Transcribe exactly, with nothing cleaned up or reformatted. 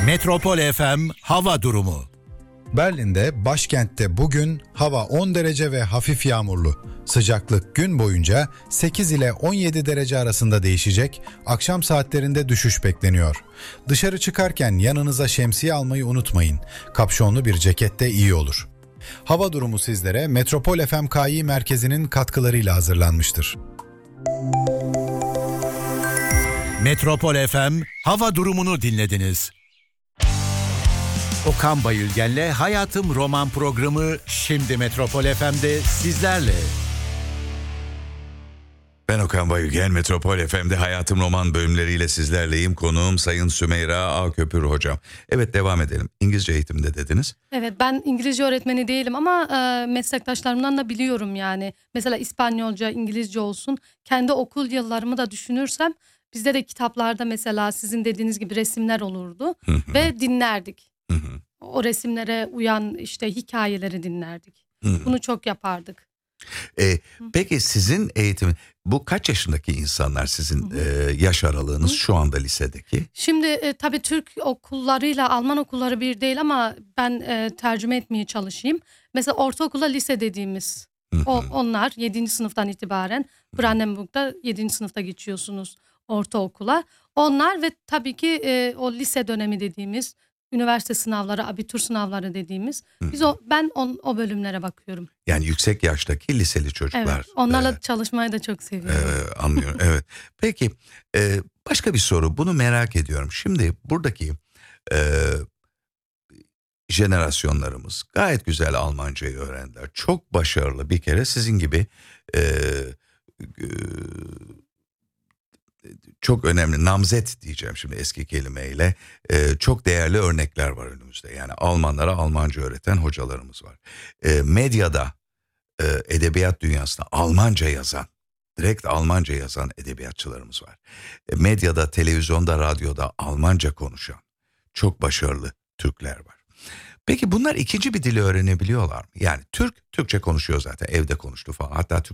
Metropol F M hava durumu. Berlin'de, başkentte bugün hava on derece ve hafif yağmurlu. Sıcaklık gün boyunca sekiz ile on yedi derece arasında değişecek, akşam saatlerinde düşüş bekleniyor. Dışarı çıkarken yanınıza şemsiye almayı unutmayın. Kapşonlu bir ceket de iyi olur. Hava durumu sizlere Metropol F M K İ merkezinin katkılarıyla hazırlanmıştır. Metropol F M hava durumunu dinlediniz. Okan Bayülgen'le Hayatım Roman programı şimdi Metropol F M'de sizlerle. Ben Okan Bayülgen, Metropol F M'de Hayatım Roman bölümleriyle sizlerleyim. Konuğum Sayın Sümeyra Ağköpür hocam. Evet, devam edelim. İngilizce eğitimde dediniz. Evet, ben İngilizce öğretmeni değilim ama e, meslektaşlarımdan da biliyorum yani. Mesela İspanyolca, İngilizce olsun. Kendi okul yıllarımı da düşünürsem bizde de kitaplarda mesela sizin dediğiniz gibi resimler olurdu ve dinlerdik. Hı hı. O resimlere uyan işte hikayeleri dinlerdik. Hı hı. Bunu çok yapardık. Ee, peki sizin eğitim, bu kaç yaşındaki insanlar sizin e, yaş aralığınız şu anda lisedeki? Şimdi e, tabii Türk okullarıyla Alman okulları bir değil ama ben e, tercüme etmeye çalışayım. Mesela ortaokula lise dediğimiz Hı hı. o onlar yedinci sınıftan itibaren Brandenburg'da yedinci sınıfta geçiyorsunuz ortaokula. Onlar ve tabii ki e, o lise dönemi dediğimiz üniversite sınavları, abitur sınavları dediğimiz. Biz o ben on, o bölümlere bakıyorum. Yani yüksek yaştaki liseli çocuklar. Evet. Onlarla Ee, çalışmayı da çok seviyorum. e, anlıyorum, evet. Peki e, başka bir soru, bunu merak ediyorum. Şimdi buradaki e, jenerasyonlarımız gayet güzel Almancayı öğrendiler. Çok başarılı, bir kere sizin gibi e, e, çok önemli, namzet diyeceğim şimdi eski kelimeyle, e, çok değerli örnekler var önümüzde. Yani Almanlara Almanca öğreten hocalarımız var. E, medyada, e, edebiyat dünyasında Almanca yazan, direkt Almanca yazan edebiyatçılarımız var. E, medyada, televizyonda, radyoda Almanca konuşan çok başarılı Türkler var. Peki bunlar ikinci bir dili öğrenebiliyorlar mı? Yani Türk, Türkçe konuşuyor zaten, evde konuştu falan. Hatta Türk